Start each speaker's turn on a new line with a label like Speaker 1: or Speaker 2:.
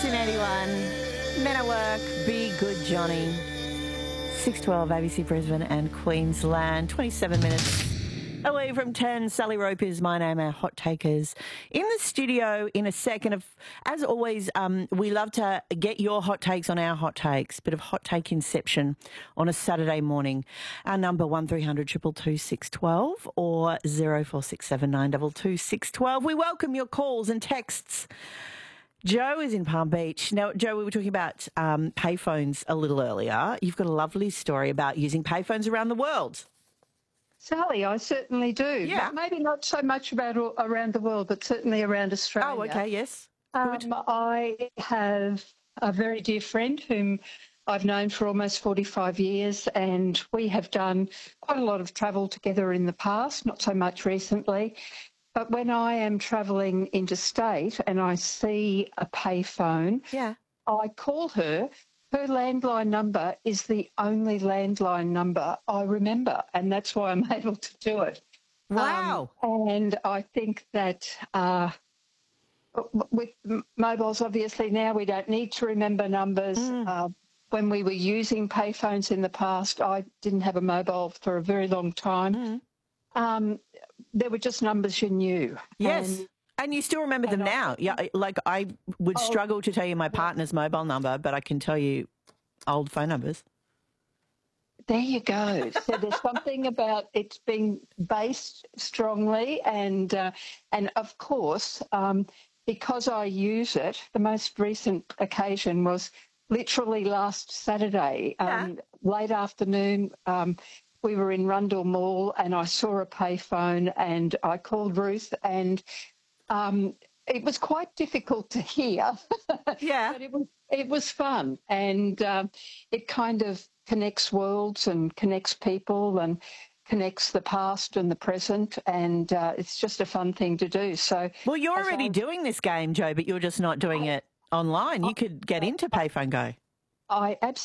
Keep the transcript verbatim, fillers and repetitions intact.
Speaker 1: in eighty-one. Men at Work, Be Good Johnny. six twelve A B C Brisbane and Queensland. twenty-seven minutes away from ten. Sally Rope is my name, our hot takers. In the studio in a second. Of, as always, um, we love to get your hot takes on our hot takes. Bit of hot take inception on a Saturday morning. Our number one three hundred two two two six one two or zero four six seven nine two two six one two. We welcome your calls and texts. Joe is in Palm Beach. Now, Joe, we were talking about um, payphones a little earlier. You've got a lovely story about using payphones around the world.
Speaker 2: Sally, I certainly do.
Speaker 1: Yeah.
Speaker 2: Maybe not so much about all, around the world, but certainly around Australia.
Speaker 1: Oh, okay, yes.
Speaker 2: Um, I have a very dear friend whom I've known for almost forty-five years, and we have done quite a lot of travel together in the past, not so much recently. But when I am travelling interstate and I see a payphone,
Speaker 1: yeah.
Speaker 2: I call her. Her landline number is the only landline number I remember, and that's why I'm able to do it.
Speaker 1: Wow.
Speaker 2: Um, and I think that uh, with mobiles, obviously now we don't need to remember numbers.
Speaker 1: Mm.
Speaker 2: Uh, when we were using payphones in the past, I didn't have a mobile for a very long time.
Speaker 1: Mm.
Speaker 2: Um, there were just numbers you knew.
Speaker 1: Yes.
Speaker 2: And,
Speaker 1: and you still remember them
Speaker 2: I,
Speaker 1: now. Yeah, like I would
Speaker 2: oh,
Speaker 1: struggle to tell you my partner's mobile number, but I can tell you old phone numbers.
Speaker 2: There you go. So there's something about it's being based strongly, and uh, and of course, um, because I use it, the most recent occasion was literally last Saturday, um,
Speaker 1: Yeah.
Speaker 2: late afternoon. Um, we were in Rundle Mall, and I saw a payphone, and I called Ruth, and um, it was quite difficult to hear.
Speaker 1: Yeah.
Speaker 2: But it was it was fun, and um, it kind of connects worlds and connects people and connects the past and the present, and uh, it's just a fun thing to do. So,
Speaker 1: well, you're
Speaker 2: as
Speaker 1: already
Speaker 2: I,
Speaker 1: doing this game, Joe, but you're just not doing it online. You could get into Payphone Go.
Speaker 2: I absolutely.